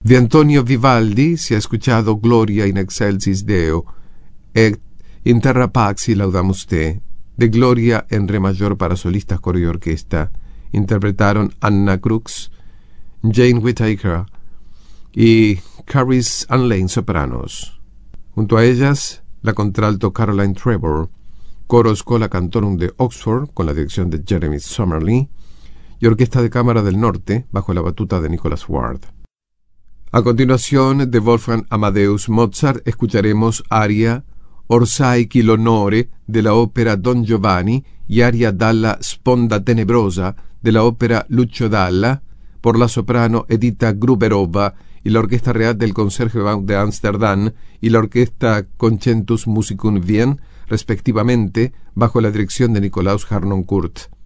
De Antonio Vivaldi si è escuchado Gloria in excelsis Deo et In terra pax laudamus te. De Gloria en re mayor para solistas, coro y orquesta interpretaron Anna Crux, Jane Whittaker y Caris Ann Lane sopranos. Junto a ellas, la contralto Caroline Trevor, coro Schola Cantorum de Oxford con la dirección de Jeremy Summerlee y Orquesta de Cámara del Norte bajo la batuta de Nicholas Ward. A continuación, de Wolfgang Amadeus Mozart, escucharemos aria Orsai chi l'onore de la ópera Don Giovanni y aria dalla Sponda Tenebrosa de la ópera Lucio Dalla por la soprano Edita Gruberova y la Orquesta Real del Conservatoire de Ámsterdam y la Orquesta Concentus Musicum Wien, respectivamente, bajo la dirección de Nikolaus Harnoncourt.